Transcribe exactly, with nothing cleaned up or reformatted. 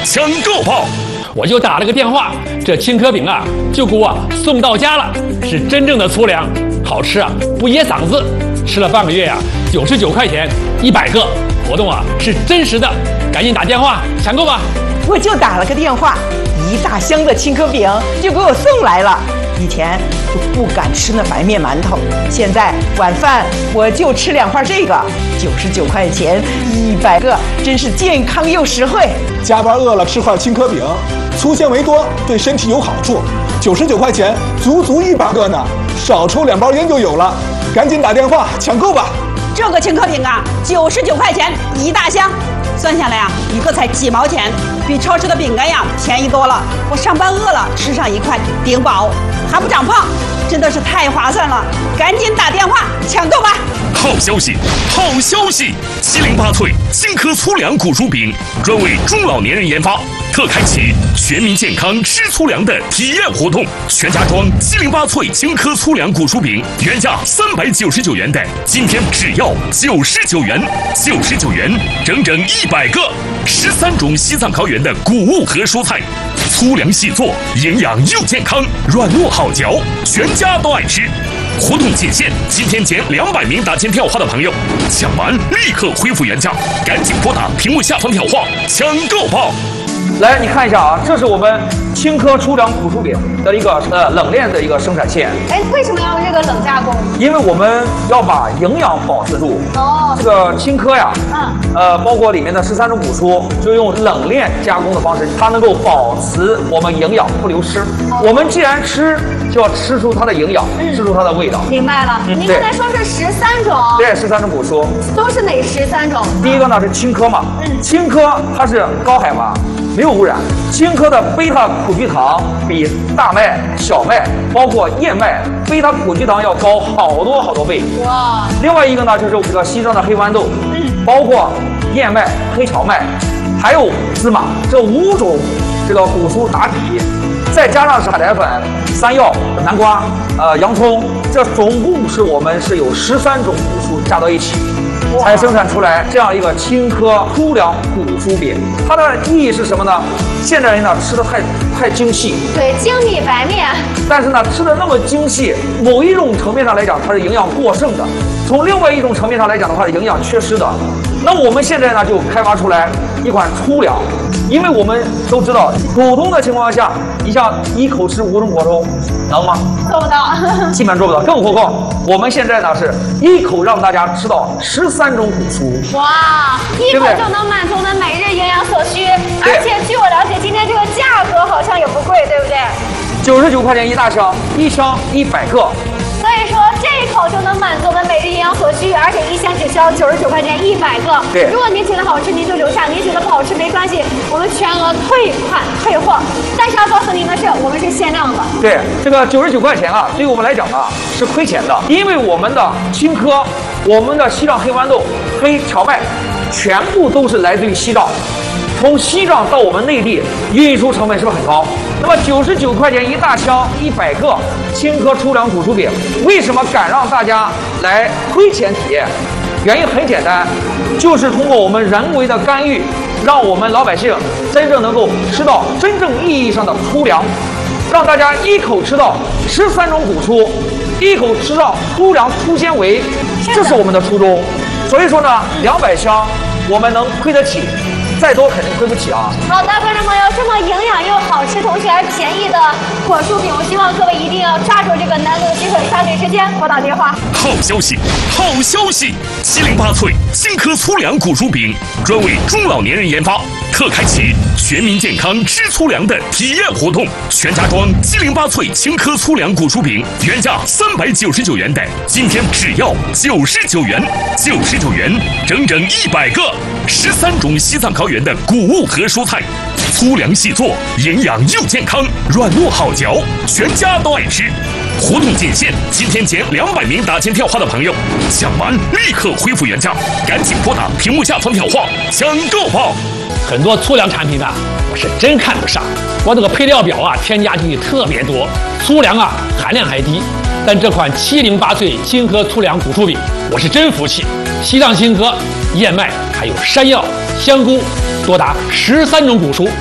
抢购报。 我就打了个电话，这青稞饼啊就给我送到家了，是真正的粗粮，好吃啊，不噎嗓子。吃了半个月呀、啊，九十九块钱一百个，活动啊是真实的，赶紧打电话抢购吧。 我就打了个电话，一大箱的青稞饼就给我送来了。以前就不敢吃那白面馒头，现在晚饭我就吃两块这个，九十九块钱一百个，真是健康又实惠。 加班饿了吃块青稞饼，粗纤维多，对身体有好处。九十九块钱，足足一百个呢，少抽两包烟就有了。赶紧打电话抢购吧！ 这个青稞饼啊，九十九块钱一大箱，算下来啊，一个才几毛钱，比超市的饼干呀便宜多了。我上班饿了，吃上一块顶饱，还不长胖，真的是太划算了！赶紧打电话抢购吧！ 好消息，好消息！七零八脆青稞粗粮古薯饼，专为中老年人研发，特开启全民健康吃粗粮的体验活动。全家装七零八脆青稞粗粮古薯饼，原价三百九十九元的，今天只要九十九元，九十九元，整整一百个，十三种西藏高原的谷物和蔬菜，粗粮细做，营养又健康，软糯好嚼，全家都爱吃。活动仅限今天前两百名打进电话的朋友，抢完立刻恢复原价，赶紧拨打屏幕下方电话抢购报。 来，你看一下啊，这是我们青稞粗粮古薯饼的一个呃冷链的一个生产线。 哎，为什么要用这个冷加工？ 因为我们要把营养保持住。哦。这个青稞呀，嗯，呃，包括里面的十三种古蔬，就用冷链加工的方式，它能够保持我们营养不流失。哦、我们既然吃，就要吃出它的营养，嗯、吃出它的味道。 明白了。嗯、您刚才说是十三种。 对，十三种古蔬。 都是哪十三种？ 第一个呢是青稞嘛，嗯，青稞它是高海拔。没有污染，青稞的贝塔苦聚糖比大麦、小麦，包括燕麦，贝塔苦聚糖要高好多好多倍。哇！另外一个呢，就是这个西藏的黑豌豆，嗯，包括燕麦、黑荞麦，还有芝麻，这五种这个古蔬打底，再加上是海苔粉、山药、南瓜、呃洋葱，这总共是我们是有十三种古蔬加到一起。才生产出来这样一个青稞粗粮古薯饼，它的意义是什么呢？现代人呢吃的太太精细， 对，精米白面， 但是呢吃的那么精细，某一种层面上来讲它是营养过剩的，从另外一种层面上来讲的话是营养缺失的。那我们现在呢就开发出来一款粗粮，因为我们都知道普通的情况下，你像一口吃五种果蔬，能吗？ 做不到， 基本做不到，更何况我们现在呢是一口让大家吃到十三种古蔬， 哇，一口就能满足我们每日营养所需，而且据我了解，今天这个价格好像也不贵，对不对？ 九十九块钱一大箱，一箱一百个。 所以说这一口就能满足我们每日营养所需，而且一箱只需要九十九块钱一百个。 对， 如果您觉得好吃，您就留下；您觉得不好吃没关系，我们全额退款退货。但是要告诉您的是，我们是限量的。 对，这个九十九块钱啊，对于我们来讲啊是亏钱的，因为我们的青稞、我们的西藏黑豌豆、黑荞麦，全部都是来自于西藏。从西藏到我们内地运输成本是不是很高？那么九十九块钱一大箱一百个青稞粗粮古薯饼，为什么敢让大家来亏钱体验？原因很简单，就是通过我们人为的干预，让我们老百姓真正能够吃到真正意义上的粗粮，让大家一口吃到十三种古蔬，一口吃到粗粮粗纤维，这是我们的初衷。所以说呢，两百箱我们能亏得起。再多肯定亏不起啊！ 好的，观众朋友，这么营养又好吃，同时还便宜的果蔬饼，我希望各位一定要抓住这个难得的机会，抓紧时间拨打电话。 好消息，好消息！七零八脆青稞粗粮古薯饼，专为中老年人研发，特开启全民健康吃粗粮的体验活动。全家装七零八脆青稞粗粮古薯饼，原价三百九十九元的，今天只要九十九元，九十九元，整整一百个，十三种西藏高原的谷物和蔬菜，粗粮细做，营养又健康，软糯好嚼，全家都爱吃。活动仅限今天前两百名打进电话的朋友，抢完立刻恢复原价，赶紧拨打屏幕下方电话抢购报。 很多粗粮产品啊，我是真看不上，我这个配料表啊，添加剂特别多，粗粮啊含量还低。但这款七零八脆青稞粗粮古薯饼，我是真服气。西藏青稞、燕麦还有山药、香菇，多达十三种古蔬，